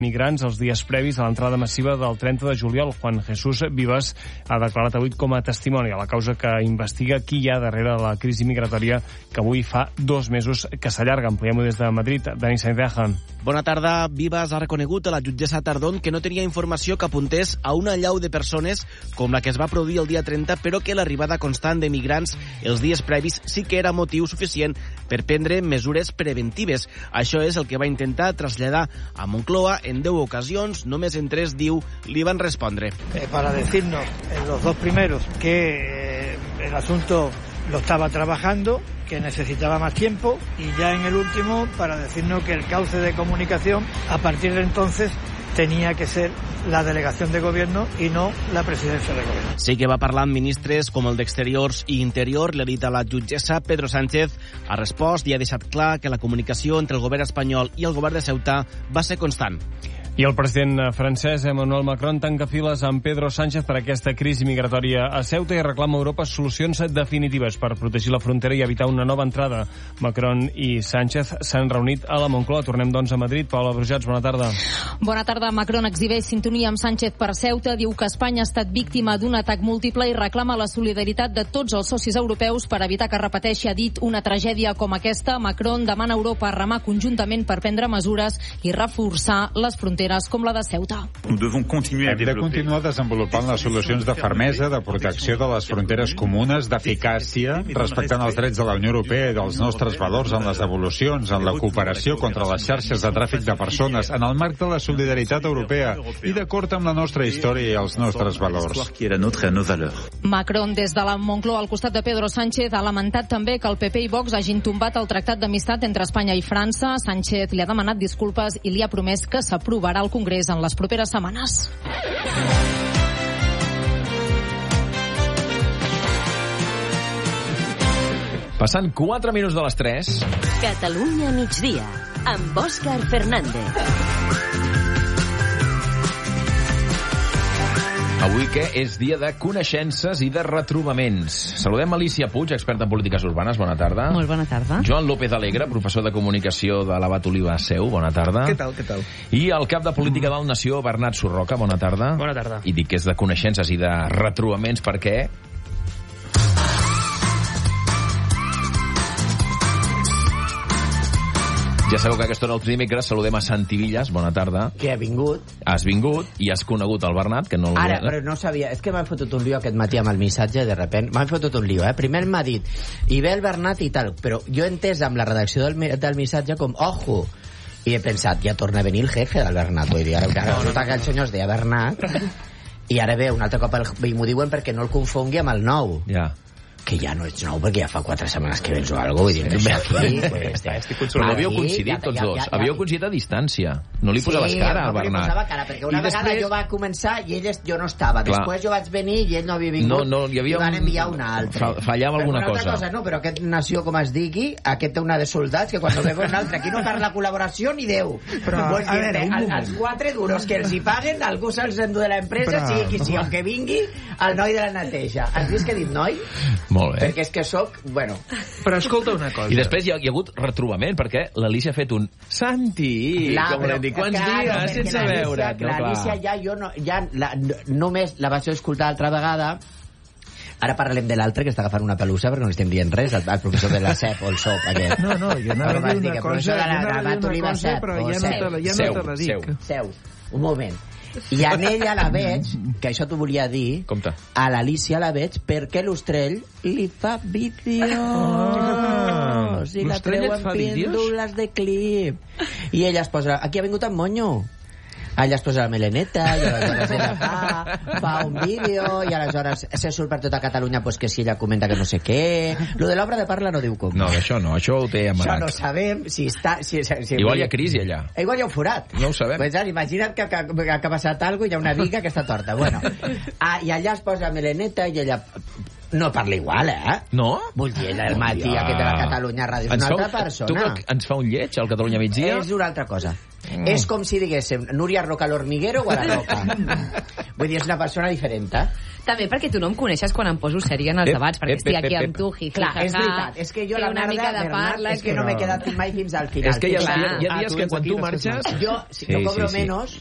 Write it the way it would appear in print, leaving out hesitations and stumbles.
migrants els dies previs a l'entrada massiva del 30 de juliol. Juan Jesús Vivas ha declarat avui com a testimoni a la causa que investiga qui hi ha darrere de la crisi migratòria que avui fa 2 mesos que s'allarga. Ampliem-ho des de Madrid. Dani Sainz-Dejan. Bona tarda. Vivas ha reconegut a la jutgessa Tardón que no tenia informació que apuntés a una allau de persones com la que es va produir el dia 30, però que l'arribada constant de migrants els dies previs sí que era motiu suficient per prendre mesures preventives. Això és el que va intentar traslladar a Moncloa. En 10 ocasions, només en 3, diu, li van respondre. Para decirnos en los 2 primeros que el asunto lo estaba trabajando, que necesitaba más tiempo, y ya en el último para decirnos que el cauce de comunicación a partir de entonces tenía que ser la delegación de gobierno y no la presidencia de gobierno. Sí que va parlar amb ministres com el d'Exteriors i Interior. L'ha dit a la jutgessa. Pedro Sánchez ha respost i ha deixat clar que la comunicació entre el govern espanyol i el govern de Ceuta va ser constant. I el president francès Emmanuel Macron tanca files amb Pedro Sánchez per aquesta crisi migratòria a Ceuta i reclama a Europa solucions definitives per protegir la frontera i evitar una nova entrada. Macron i Sánchez s'han reunit a la Moncloa. Tornem, doncs, a Madrid. Paula Brujats, bona tarda. Bona tarda. Macron exhibeix sintonia amb Sánchez per Ceuta, diu que Espanya ha estat víctima d'un atac múltiple i reclama la solidaritat de tots els socis europeus per evitar que repeteixi, ha dit, una tragèdia com aquesta. Macron demana a Europa remar conjuntament per prendre mesures i reforçar les fronteres com la de Ceuta. Hem de continuar desenvolupant les solucions de fermesa, de protecció de les fronteres comunes, d'eficàcia, respectant els drets de la Unió Europea i dels nostres valors en les devolucions, en la cooperació contra les xarxes de tràfic de persones, en el marc de la solidaritat europea i d'acord amb la nostra història i els nostres valors. Macron, des de la Moncloa al costat de Pedro Sánchez, ha lamentat també que el PP i Vox hagin tombat el tractat d'amistat entre Espanya i França. Sánchez li ha demanat disculpes i li ha promès que s'aprovarà al Congrés en les properes setmanes. Passant 4 minuts de les 3. Catalunya migdia, amb Òscar Fernández. Avui que és dia de coneixences i de retrobaments. Saludem Alicia Puig, experta en polítiques urbanes. Bona tarda. Molt bona tarda. Joan López Alegre, professor de comunicació de l'Abat Oliva Seu. Bona tarda. Què tal, què tal? I el cap de política del Nació, Bernat Surroca. Bona tarda. Bona tarda. I dic que és de coneixences i de retrobaments perquè... Ja sabeu que aquesta hora el dimecres saludem a Santi Villas. Bona tarda. Que ha vingut. Has vingut i has conegut el Bernat, que no el... Ara, però no sabia. És que m'han fotut un lío aquest matí amb el missatge, de repent. M'han fotut un lío, Primer m'ha dit, i ve el Bernat i tal, però jo he entès amb la redacció del missatge com, ojo, i he pensat, ja torna a venir el jefe del Bernat. Vull dir, ara resulta que el senyor es deia Bernat, i ara ve un altre cop i m'ho diuen perquè no el confongui amb el nou. Ja. Que ja no ets nou perquè ja fa 4 setmanes que vens o alguna cosa, vull dir, ve aquí, però no havíeu coincidit tots dos, havíeu coincidit a distància, no li posaves cara al Bernat. Sí, no li posava cara, perquè una vegada jo vaig començar i jo no estava, després jo vaig venir i ell no havia vingut, i van enviar un altre. Fallava alguna cosa. No, però aquest nació, com es digui, aquest té una de soldats que quan no ve un altre, aquí no parla col·laboració ni Déu. Però, a veure, els 4 duros que els hi paguen, algú se'ls endú de l'empresa, sigui qui sigui, aunque vingui el noi de la neteja. Has vist que he dit noi? Molt bé. Perquè és que soc, bueno... Però escolta una cosa. I després hi ha hagut retrobament, perquè l'Alicia ha fet un Santi, com l'hem dit, quants dies sense veure't. L'Alicia només la vaig escoltar altra vegada. Ara parlarem de l'altre, que està agafant una pelussa, perquè no estem dient res, el professor de la CEP o el SOP, aquest. No, jo anava a dir una cosa, però ja no te la dic. Seu, un moment. I en ella la veig, que això t'ho volia dir, compte. A l'Alicia la veig perquè l'Ostrell li fa vídeos i la treu en píndoles de clip i ella es posa, aquí ha vingut en monyo, ella es posa la meleneta i aleshores ella fa un vídeo i aleshores se surt per tota Catalunya, pues que si ella comenta que no sé què. Lo de l'obra de parla no diu com. No, això no, això ho té amagat. Això no sabem si està... Igual hi ha crisi allà. Igual hi ha un forat. No ho sabem. Pues ara, imagina't que ha passat alguna cosa i hi ha una viga que està torta. Bueno, i allà es posa meleneta i ella... No parla igual, No? Vull dir, el matí aquest de la Catalunya Ràdio és una altra persona. Tu ens fa un lleig al Catalunya Migdia? És una altra cosa. És com si diguéssim Núria Roca l'Hormiguero o a la Roca. Vull dir, és una persona diferent, eh? També perquè tu no em coneixes quan em poso sèria en els debats, perquè estic aquí amb tu, clar, és veritat, és que jo la merda, Bernat, és que no m'he quedat mai fins al final. És que hi ha dies que quan tu marxes... Jo, si no cobro menos,